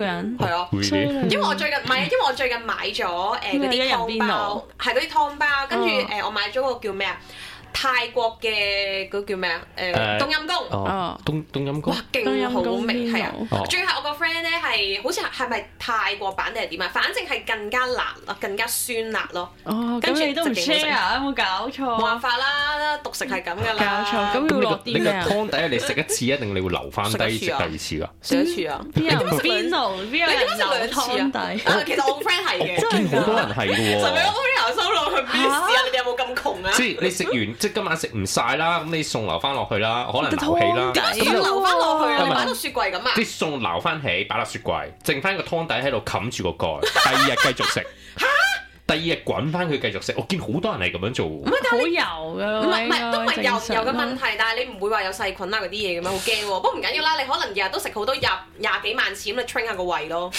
人係啊，因為我最近唔係，因為我最近買咗嗰啲湯包，係嗰啲湯包，跟住我買咗個叫咩啊？泰國嘅嗰叫咩啊？冬陰功， 冬陰功， 哇，勁好味，係啊！ 哦最後我個 friend 咧係好似係咪泰國版定係點啊？反正係更加辣咯，更加酸辣咯。 哦， 跟住咁你都唔就勁好食 share 有冇搞錯？ 冇辦法啦，獨食係咁噶搞啦。 錯，咁要落你個啲咩啊？ 湯底你食一次一定你會留翻低食第二次噶？ 食一次啊？ 邊有邊度邊有人你點解食兩留次湯底？ 啊？其實我個 friend 係嘅。 我見好多人係嘅係咪喎。 我個 friend 收落去咩事啊？你哋有冇咁窮啊？ 即係你食完，即係今晚食唔晒啦，咁你餸留翻落去啦，可能留起啦。 點解留翻落去啊？你擺到雪櫃咁啊？ 啲餸留翻起，擺落雪櫃，剩翻個湯底喺度冚住個蓋，第二日繼續食。第二日滾翻佢繼續食，我見好多人係咁樣做。唔好油噶， 唔係都唔係油嘅問題。 題，但係你唔會話有細菌啊嗰啲嘢咁樣，好驚喎。不過唔緊要啦，你可能日日都食好多廿幾萬次咁，你 train 下個胃咯。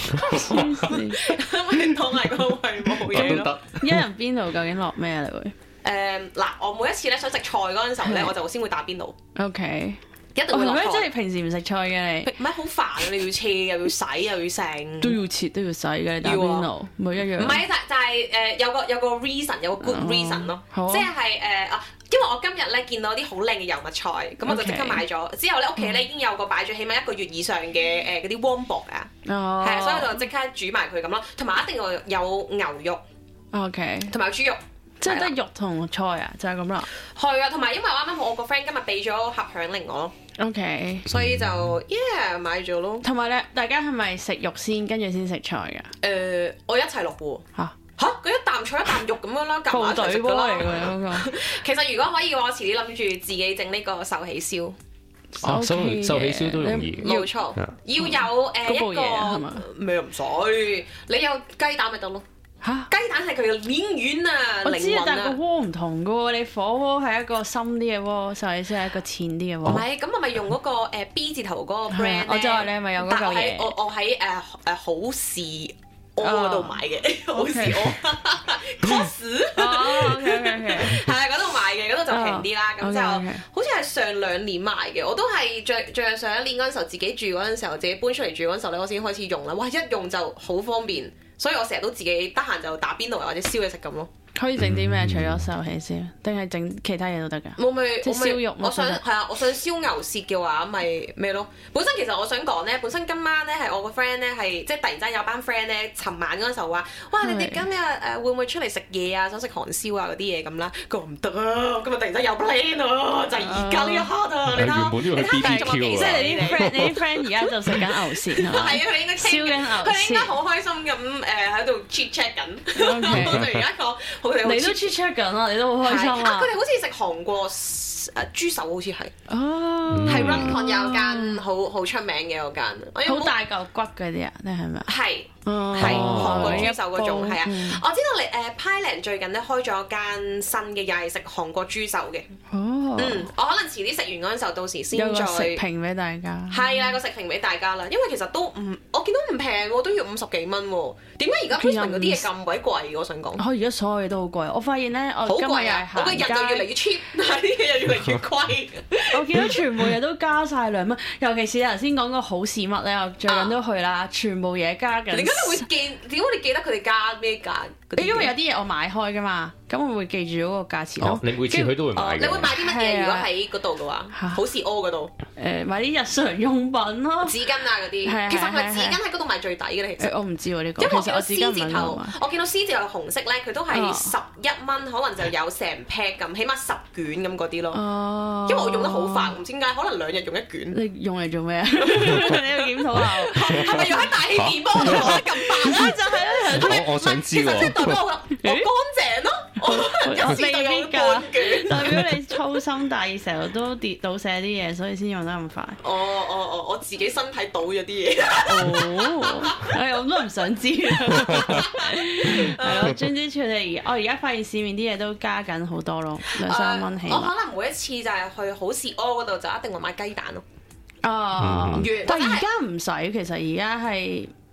咪當係個胃冇嘢咯。 得。 一人邊度究竟落咩啊？你會嗱，我每一次咧想食菜嗰陣時候咧，我就先會打邊爐， ？OK。 一定會落哦係咩？即菜。 係平時唔食菜嘅你唔係好煩啊！你要切又要洗又要剩。 都要切都要洗嘅，你打邊爐唔係一樣。 唔係就係有個 reason 有個 good reason 咯， 好啊即係因為我今日咧見到啲好靚嘅油麥菜，咁我就即刻買咗。之後咧屋企咧已經有個擺咗起碼1個月以上嘅嗰啲 warm box 啊， 哦， 係啊，所以我就即刻煮埋佢咁咯。同埋一定要有牛肉 OK， 同埋有豬肉， 即係得肉同菜啊，就係咁啦。 係啊，同埋因為啱啱我個 friend 今日俾咗盒響鈴我咯， OK， 所以就 買咗咯。 同埋咧，大家係咪食肉先，跟住先食菜㗎？ 我一齊落喎。 嚇嚇，佢一啖菜一啖肉咁樣啦，夾埋一齊食㗎部隊鍋嚟啦。 㗎嗰個。 其實如果可以嘅話，我遲啲諗住自己整呢個壽喜燒。 啊，壽 OK 壽喜燒都容易。 冇錯， 啊要有嗰部一嘢係嘛個咩唔使，你有雞蛋咪得咯。 嚇！ 雞蛋係佢嘅面丸啊， 我知啊， 靈魂啊。 但係個鍋唔同㗎喎，你火鍋係一個深啲嘅鍋，壽喜燒係一個淺啲嘅唔鍋。 係，咁我咪用嗰個B 字頭嗰個 brand 咧。 我就話你係咪有嗰嚿嘢但我喺好事屙嗰度買嘅，好事屙 cos 哦，OK， 係啊，嗰度買嘅，嗰度就平啲啦。咁就 OK，OK 好似係上2年買嘅，我都係最上一年嗰陣時候自己住嗰陣時候，自己搬出嚟住嗰陣時候咧，我先開始用啦。哇，一用就好方便，所以我成日都自己得閒就打邊爐或者燒嘢食咁咯。 可以整啲咩？除咗壽喜燒，定係整其他嘢都得㗎？ 我咪即係燒肉我想乜都得係啊，我想燒牛舌嘅話，咪咩咯？本身其實我想講咧，本身今晚咧係我個 friend 咧係即係突然之間有班 friend 咧，尋晚嗰陣時候話，哇！你哋今日會唔會出嚟食嘢啊？想食韓燒啊嗰啲嘢咁啦。佢話唔得啊！今日突然之間有 plan 啊，就係而家呢一刻啊！你睇下， 原本都要去你睇下 BBQ 仲有幾啊即係你啲 friend，你啲 friend 而家就食緊牛舌係嘛？ 係啊，佢應該燒緊牛佢哋應該舌。 好開心咁喺度 chit chat 緊。 OK 我哋而家講，佢哋好你都 check check 緊啦，你都好開心啊佢！哋好似食韓國豬手，好似係。 哦， 係 Runcorn 有間好出名嘅嗰間，我有冇好大嚿骨嗰啲啊？定係咩啊？ 係哦係韓國豬手嗰種係啊！ 嗯我知道你Pyland 最近咧開咗間新嘅，又係食韓國豬手嘅。 哦， 我可能遲啲食完嗰陣時候，到時先有個再食評俾大家。 係啊個食評俾大家啦。因為其實都唔，我見到唔平喎，都要50幾蚊喎。點解而家 Christmas 嗰啲嘢咁鬼貴？我想講。 我而家所有嘢都好貴，我發現咧，我好今日又貴啊！我個係行人就越嚟街， 越 cheap，但係啲嘢又越嚟越貴。 我見到全部嘢都加晒2蚊，尤其是頭先講個好事物咧，我最近都去啦，全部嘢加緊。 你梗係會記，點解你記得佢哋加咩價？嗰啲因為有啲嘢我買開噶嘛，咁我會記住嗰個價錢咯。 你每次去都會買嘅。 你會買啲乜係嘢？ 啊如果喺嗰度嘅話， 嚇好事屙嗰度， 買啲日常用品咯。 紙巾啊嗰啲， 係啊其實係咪係啊紙巾喺嗰度買最抵嘅咧？其實。 我唔知喎呢個， 因為我見到其實我自己 C 唔係字頭買， 我見到 C 字頭紅色咧，佢都係哦 11蚊，可能就有成 pack 咁，起碼10卷咁嗰啲咯。 哦， 因為我用得好快，唔知點解，可能2日用1卷。 你用嚟做咩啊？你要檢討下。 係咪用喺大氣電波度攞得咁白啊？ 就係啦， 我想知其實即係喎。 代表我乾淨咯，我一次就用咗半卷。 代表你粗心大意，成日都倒瀉啲嘢，所以先用得咁快。 我自己身體倒咗啲嘢。 哦，我都唔想知。係咯，總之佢哋我而家發現市面啲嘢都加緊好多咯，2-3蚊起我碼。 可能每一次就係去好事屙嗰度就一定會買雞蛋咯。 哦， 但但係而家唔使，其實而家係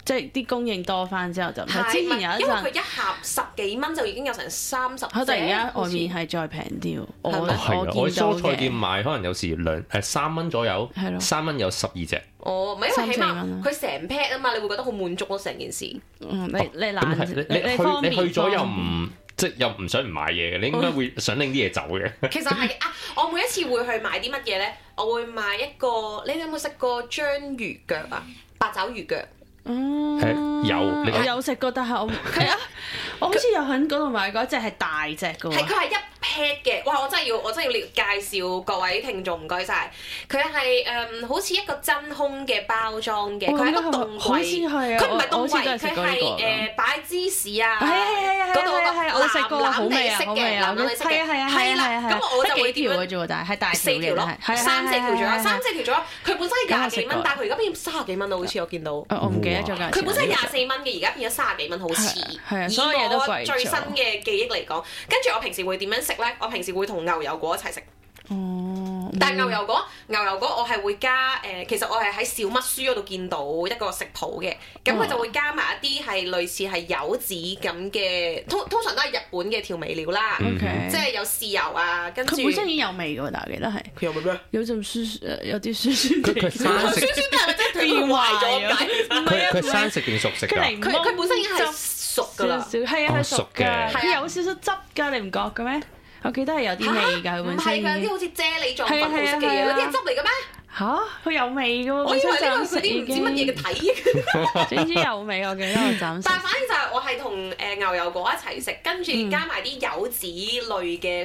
即係啲供應多翻之後就唔係係之前有一因為佢陣， 一盒10幾蚊就已經有成30隻。 可能而家外面係再平啲喎。我係咪係啊，我見到喺蔬菜店嘅。 買，可能有時3蚊左右， 係咯 3蚊有12隻。 哦，唔係因為起碼 3-4蚊佢成 pack 啊嘛，你會覺得好滿足咯成件事。 你咁懶係你方便你去咗又方便唔即係又唔想唔買嘢嘅，你應該會想拎啲嘢走嘅。 其實係啊，我每一次會去買啲乜嘢咧？我會買一個，你哋有冇食過章魚腳啊？八爪魚腳。 有你我有食過，但係係啊，我好似有喺嗰度買過一隻係大隻嘅喎。 係佢係一 pack 嘅，哇！我真係要介紹各位聽眾，唔該晒。佢係好似一個真空嘅包裝嘅，佢係一個凍好似櫃， 係啊， 佢唔係凍我好似都櫃，佢係食過呢個係擺芝士啊， 係嗰度我食過好味啊， 藍好味啊， 藍色嘅， 係啊係啦，咁我就會幾條嘅啫喎，但係大條嘅， 四條咯， 係 3-4條左右， 係 3-4條左右。佢本身係廿幾蚊，但係佢而家變30幾蚊咯，好似我見到。 我唔記得咗價錢。 佢本身係24蚊嘅，而家變咗30幾蚊，好似。 係啊，所有嘢都貴咗。 以我最新嘅記憶嚟講，跟住我平時會點樣食咧？我平時會同牛油果一齊食。 哦。 但係牛油果我係會加其實我係喺小麥書嗰度見到一個食譜嘅，咁佢就會加埋一啲係類似係柚子咁嘅，通常都係日本嘅調味料啦， OK 即係有豉油啊，跟住佢本身已經有味嘅喎，但係我記得係。 佢有味咩？ 有陣有啲酸酸地。 佢生食， 酸酸地係咪真係佢壞咗解？ 佢生食定熟食㗎？ 佢本身已經係熟㗎啦。 係啊，係熟嘅， 係啊佢有少少汁㗎，你唔覺嘅咩？我記得係有啲味㗎，佢唔本身。 係㗎，有啲好似啫喱狀係啊粉紅色嘅嘢， 係啊嗰啲係汁嚟嘅咩？ 嚇，佢有味嘅喎， 我以為呢個係本身佢啲唔知乜嘢嘅體液。 總之有味，我記得我暫時。 但係反正就係我係同牛油果一齊食，跟住加埋啲柚子類嘅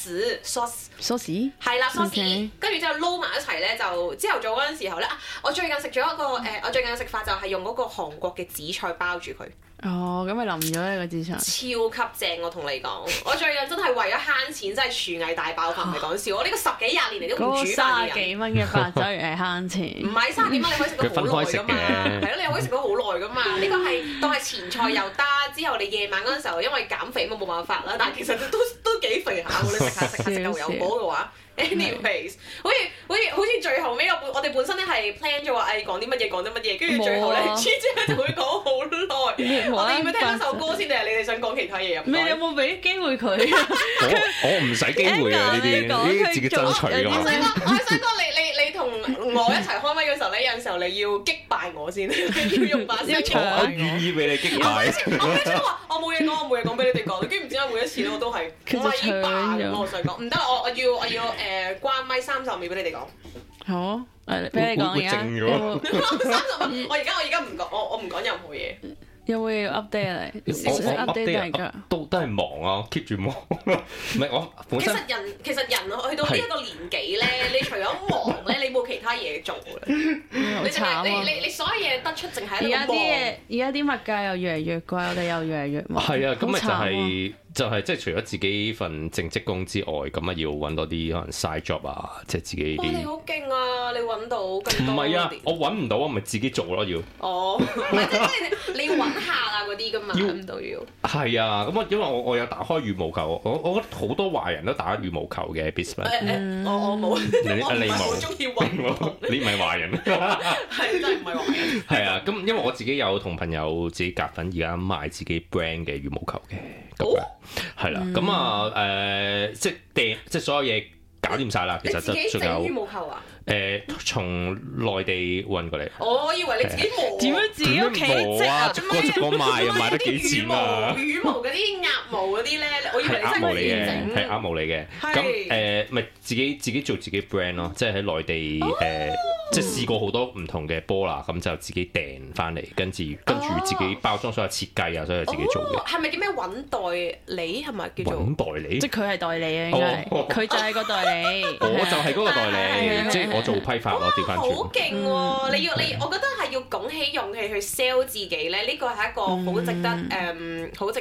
sauce， 係啦 sauce，跟住之後撈埋一齊咧，就朝頭早嗰陣時候咧，我最近食咗一個我最近嘅食法就係用嗰個韓國嘅紫菜包住佢。 哦，咁咪淋咗呢個紫菜。 超級正，我同你講，我最近真係為咗慳錢，真係廚藝大爆發，唔係講笑。我呢個10幾20年嚟都唔煮飯嘅人。 30幾蚊嘅八爪魚係慳錢。 唔係30幾蚊，你可以食到好耐噶嘛。係咯，你可以食到好耐噶嘛。呢個係當係前菜又得，之後你夜晚嗰陣時候因為減肥咁冇辦法啦，但係其實都幾肥下喎。你食牛油果嘅話。anyways，好似最後尾我哋本身咧係 plan 咗話講啲乜嘢，跟住最後咧 G 姐就會講好耐。我哋要唔要聽一首歌先，定係你哋想講其他嘢？ 你有冇俾機會佢？ 我唔使機會啊！呢啲自己爭取㗎嘛。 我想講你同我一齊開咪嘅時候咧，有陣時候你要擊敗我先，要用把聲擊敗我。 我願意俾你擊敗。 我每次都話我冇嘢講俾你哋講，跟住唔知點解每一次咧我都係咪霸咁？我想講唔得，我要關咪30秒俾你哋講。 好，俾你講而家。 30秒，我而家唔講，我唔講任何嘢。 有冇要 update 啊？你我 update 大家都係忙啊，keep 住忙。唔係我本身其實人去到呢一個年紀咧，你除咗忙咧，你冇其他嘢做嘅。你所有嘢得出淨係一個忙。 而家啲物價又越嚟越貴，我哋又越嚟越忙。 係啊，咁咪就係即係除咗自己份正職工之外，咁啊要揾多啲可能 side job 啊，即係自己。 哇！你好勁啊！你揾到咁多。 唔係啊，我揾唔到啊，咪自己做咯要。 哦，唔係即係你要揾客啊嗰啲噶嘛，唔到要。 係啊，咁因為我有打開羽毛球，我覺得好多華人都打羽毛球嘅 business。 我冇，我唔係好中意運動。 你唔係華人。 係真係唔係華人。 係啊，咁因為我自己有同朋友自己夾份，而家賣自己 brand 嘅羽毛球嘅。咁樣係啦，咁啊即係所有嘢搞掂晒啦。其實就仲有羽毛球啊？ 從內地運過嚟。 我以為你自己磨。 點樣自己屋企織啊？ 逐個賣啊，賣得幾錢啊？ 羽毛嗰啲鴨毛嗰啲咧，我以為你真係自己整。 係鴨毛嚟嘅。咁咪自己做自己 brand 咯，即係喺內地即係試過好多唔同嘅波啦，咁就自己訂翻嚟，跟住自己包裝所有設計啊，所有自己做嘅。 係咪叫咩揾代理？係咪叫做揾代理？ 即係佢係代理啊，應該佢就係個代理。 我就係嗰個代理，即係我做批發咯，調翻轉。 好勁喎！我覺得係要拱起勇氣去 sell 自己咧，呢個係一個好值得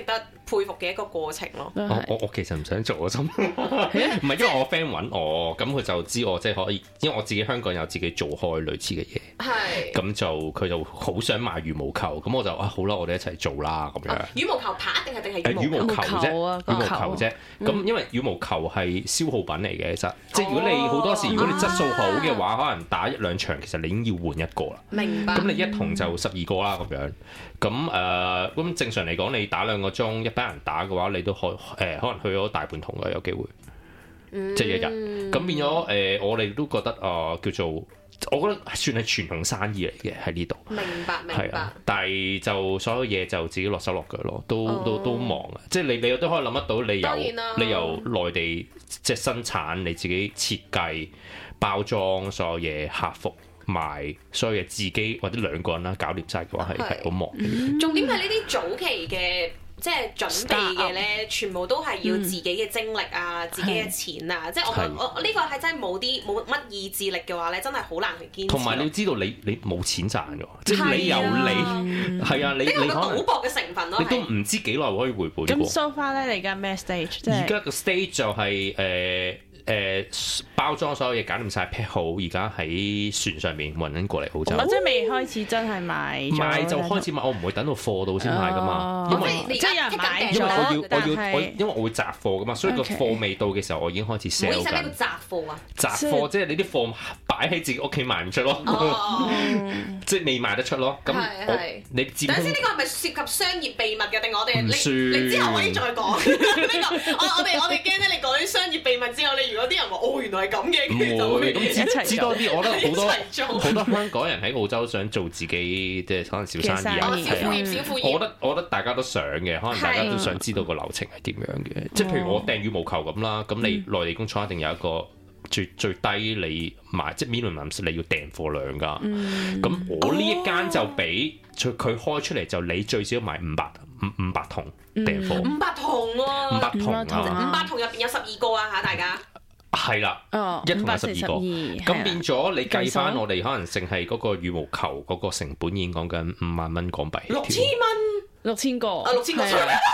佩服嘅一個過程咯。 我其實唔想做嗰種，唔係因為我 friend 揾我，咁佢就知我即係可以，因為我自己香港有自己做開類似嘅嘢， 係咁就佢就好想買羽毛球，咁我就好啦，我哋一齊做啦咁樣。 羽毛球拍定係羽毛球啫，羽毛球啫。咁因為羽毛球係消耗品嚟嘅，其實即係如果你好多時，如果你質素好嘅話，可能打1-2場，其實你已經要換一個啦。 明白。 咁你一筒就12個啦咁樣。咁正常嚟講，你打2個鐘，一班人打嘅話，你都可能去咗大半筒嘅有機會，即係一日。咁變咗我哋都覺得叫做，我覺得算係傳統生意嚟嘅喺呢度。 明白。 係啊，但係就所有嘢就自己落手落腳咯，都忙啊！即係你都可以諗得到，你由內地即係生產，你自己設計、包裝所有嘢，客服賣所有嘢，自己或者2個人啦搞掂晒嘅話係好忙嘅。 重點係呢啲早期嘅。即係準備嘅咧，全部都係要自己嘅精力啊，自己嘅錢啊，即係我呢個係真係冇乜意志力嘅話咧，真係好難去堅持。 同埋你要知道你冇錢賺㗎，即係你係啊，你可能賭博嘅成分咯， 你都唔知幾耐可以回本。 咁 so far 咧，你而家咩 stage？ 而家個 stage 就係包裝所有嘢搞掂晒 pack 好，而家喺船上面運緊過嚟澳洲。 即係未開始真係賣就開始賣，我唔會等到貨到先賣㗎嘛，因為即係有人買咗，因為我會集貨㗎嘛，所以個貨未到嘅時候，我已經開始 sell 緊。 唔好意思，呢個集貨啊？ 集貨即係你啲貨擺喺自己屋企賣唔出咯，即係未賣得出咯。咁你等陣先，呢個係咪涉及商業秘密嘅？定我哋唔算？ 你之後可以再講呢個。我哋驚咧，你講啲商業秘密之後，你如果啲人話原來係咁嘅， 唔會咁知多啲。我覺得好多香港人喺澳洲想做自己，即係可能小生意啊， 小副業。 我覺得大家都想嘅，可能大家都想知道個流程係點樣嘅。即係譬如我訂羽毛球咁啦，咁你內地工廠一定有一個最低你買，即係 minimum 你要訂貨量㗎。咁我呢一間就俾佢開出嚟，就你最少買500筒訂貨。 500筒喎 ，500筒啊 ！500筒入邊有12個啊嚇，大家。 係啦，一筒有12個，咁變咗你計翻我哋可能淨係嗰個羽毛球嗰個成本已經講緊5萬蚊港幣 ，6000蚊 ，6000個 ，6000個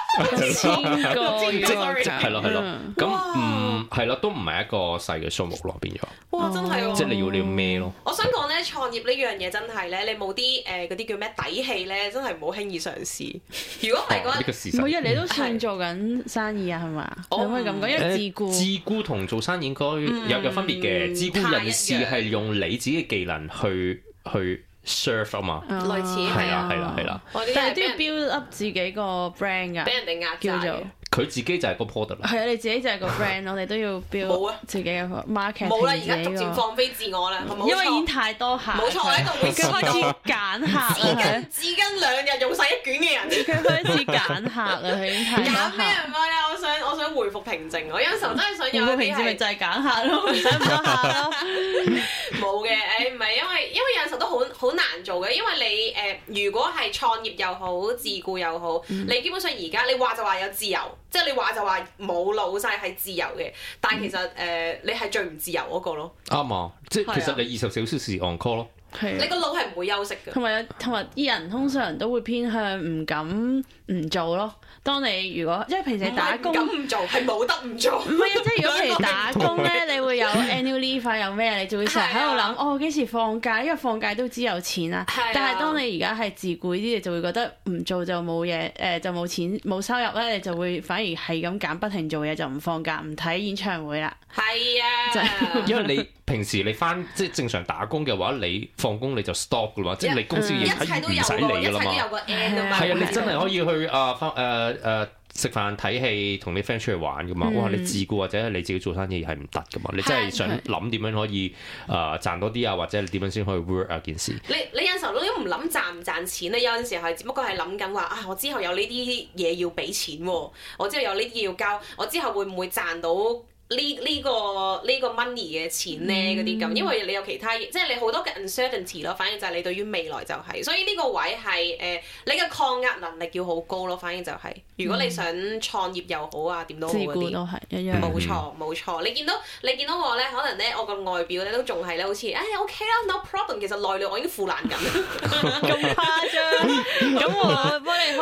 ，6000個， 係咯，咁係咯，都唔係一個細嘅數目咯，變咗。 哇！真係喎， 即係你要孭咯。 我想講咧，創業呢樣嘢真係咧，你冇啲嗰啲叫咩底氣咧，真係唔好輕易嘗試。如果唔係嗰陣， 每日你都算做緊生意啊，係嘛？可唔可以咁講？因為自僱同做生意應該有分別嘅。自僱人士係用你自己嘅技能去 serve 啊嘛， 類似係啦。 但係都要 build up 自己個 brand 㗎， 俾人哋壓叫做。 佢自己就係個 product 啦。 係啊，你自己就係個 brand，我哋都要 build 自己嘅 marketing。 冇啦，而家逐漸放飛自我啦， 因為已經太多客。 冇錯，喺度會開始揀客啦。 紙巾2日用晒1卷嘅人， 佢開始揀客啦，佢已經太多客。 揀咩唔係啊？我想回復平靜。我有陣時候真係想有啲平靜，咪就係揀客咯，唔使咁多客咯。 冇嘅，唔係因為有陣時候都好難做嘅，因為你如果係創業又好，自僱又好，你基本上而家你話就話有自由，即係你話就話冇老細係自由嘅，但係其實你係最唔自由嗰個咯。 啱啊，即係其實你24小時 on call 咯。 你個腦係唔會休息嘅。同埋啲人通常都會偏向唔敢唔做咯。當你如果即係平時打工， 唔敢唔做係冇得唔做。 唔係啊，即係如果譬如打工咧，你會有 annual leave 有咩，你就會成日喺度諗幾時放假，因為放假都知有錢啦。但係當你而家係自僱啲，你就會覺得唔做就冇嘢，就冇錢冇收入咧，你就會反而係咁揀不停做嘢，就唔放假唔睇演唱會啦。 係啊， 因為你平時你翻即係正常打工嘅話，你放工你就 stop 噶啦，即係你公司嘢唔使理噶啦嘛。係啊，你真係可以去食飯睇戲，同你 friend 出去玩噶嘛。哇！你自僱或者你自己做生意係唔得噶嘛。你真係想諗點樣可以賺多啲啊，或者你點樣先可以 work 啊件事。 你有陣時候都唔諗賺唔賺錢，你有陣時候係只不過係諗緊話我之後有呢啲嘢要俾錢喎，我之後有呢啲要交，我之後會唔會賺到呢個 money 嘅錢咧嗰啲咁，因為你有其他嘢，即係你好多嘅 uncertainty 咯。反正就係你對於未來就係，所以呢個位係你嘅抗壓能力要好高咯。反正就係，如果你想創業又好啊，點都好嗰啲， 自僱都係一樣。 冇錯，你見到我咧，可能咧我個外表咧都仲係咧，好似OK 啦 ，no problem。其實內裏我已經腐爛緊， 咁誇張。咁我幫你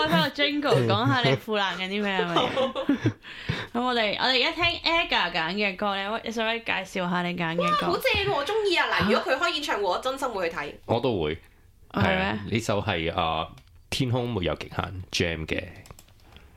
開翻個 jingle 講下你負難緊啲咩係咪？咁我哋而家聽 AGA 揀嘅歌咧，你想唔可以介紹下你揀嘅歌？ 好正喎，我中意啊！嗱，如果佢開演唱會，我真心會去睇。 我都會。 係咩？ 呢首係天空沒有極限 Jam 嘅